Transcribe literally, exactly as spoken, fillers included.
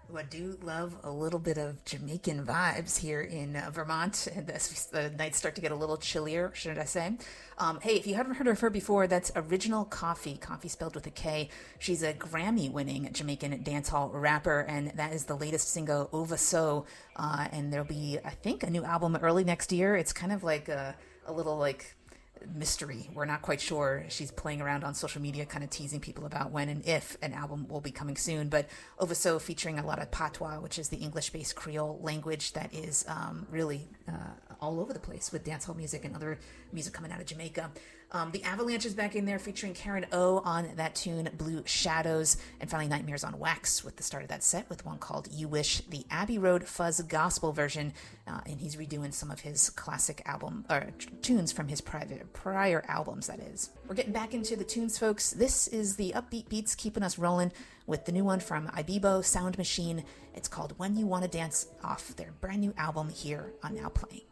I do love a little bit of Jamaican vibes here in uh, Vermont, and as the nights start to get a little chillier, should I say. Um, hey, if you haven't heard of her before, that's Original Coffee, coffee spelled with a K. She's a Grammy-winning Jamaican dancehall rapper, and that is the latest single, Ova So, uh, and there'll be, I think, a new album early next year. It's kind of like a, a little, like, mystery. We're not quite sure. She's playing around on social media, kind of teasing people about when and if an album will be coming soon. But Ovaso featuring a lot of patois, which is the English-based Creole language that is um, really uh, all over the place with dancehall music and other music coming out of Jamaica. Um, the Avalanche is back in there featuring Karen O on that tune, Blue Shadows, and finally Nightmares on Wax with the start of that set with one called You Wish, the Abbey Road Fuzz gospel version, uh, and he's redoing some of his classic album, or t- tunes from his private prior albums, that is. We're getting back into the tunes, folks. This is the upbeat beats keeping us rolling with the new one from Ibibo Sound Machine. It's called When You Want to Dance, off their brand new album here on Now Playing.